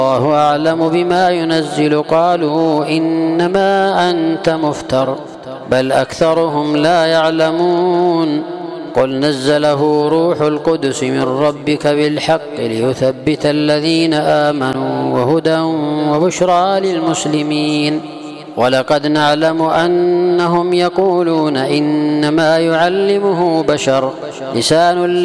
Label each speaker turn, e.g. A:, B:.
A: الله أعلم بما ينزل قالوا إنما أنت مفتر بل أكثرهم لا يعلمون قل نزله روح القدس من ربك بالحق ليثبت الذين آمنوا وهدى وبشرى للمسلمين ولقد نعلم أنهم يقولون إنما يعلمه بشر لسان